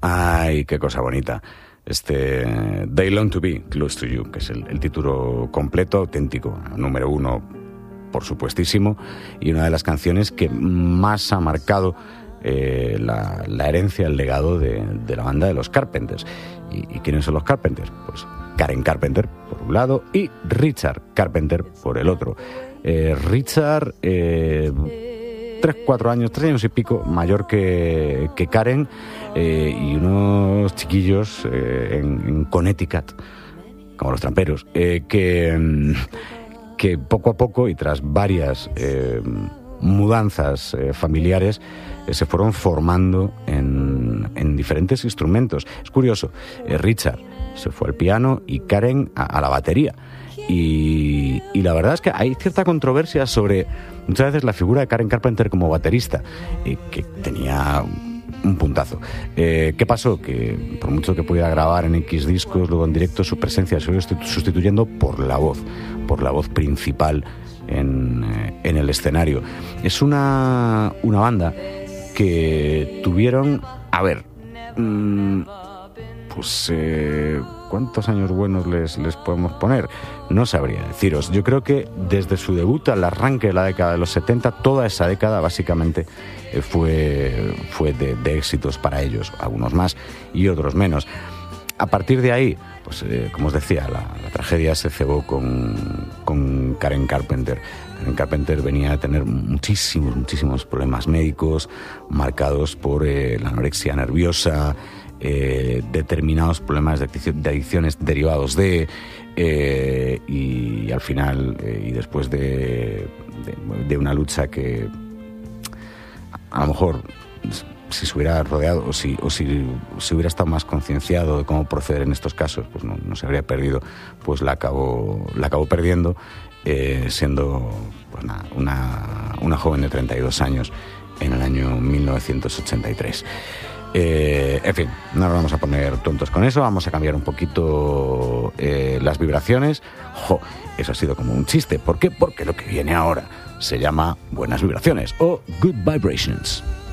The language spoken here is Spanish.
Ay, qué cosa bonita. They Long to Be Close to You, que es el título completo, auténtico, número 1, por supuestísimo, y una de las canciones que más ha marcado la herencia, el legado de la banda de los Carpenters. ¿Y quiénes son los Carpenters? Pues Karen Carpenter, por un lado, y Richard Carpenter, por el otro. Richard, 3 años y pico mayor que Karen, y unos chiquillos en Connecticut, como los tramperos, que poco a poco y tras varias mudanzas familiares se fueron formando en diferentes instrumentos. Es curioso, Richard se fue al piano y Karen a la batería. Y la verdad es que hay cierta controversia sobre muchas veces la figura de Karen Carpenter como baterista, que tenía un puntazo. ¿Qué pasó? Que por mucho que pudiera grabar en X discos, luego en directo, su presencia se fue sustituyendo por la voz principal en el escenario. Es una banda que tuvieron, ¿cuántos años buenos les podemos poner? No sabría deciros. Yo creo que desde su debut al arranque de la década de los 70, toda esa década básicamente fue de éxitos para ellos, algunos más y otros menos. A partir de ahí, pues como os decía, la tragedia se cebó con Karen Carpenter. Karen Carpenter venía a tener muchísimos problemas médicos marcados por la anorexia nerviosa, determinados problemas de adicciones derivados y al final, y después de una lucha que a lo mejor, si se hubiera rodeado o si hubiera estado más concienciado de cómo proceder en estos casos, pues no se habría perdido, pues la acabó perdiendo, siendo pues una joven de 32 años en el año 1983. En fin, no nos vamos a poner tontos con eso, vamos a cambiar un poquito las vibraciones. Eso ha sido como un chiste. ¿Por qué? Porque lo que viene ahora se llama Buenas Vibraciones o Good Vibrations.